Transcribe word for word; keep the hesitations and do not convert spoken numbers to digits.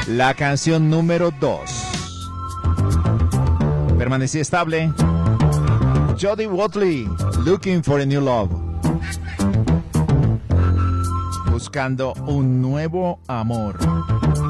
La canción número dos. Permanecía estable. Jody Watley, Looking for a New Love. Buscando un nuevo amor.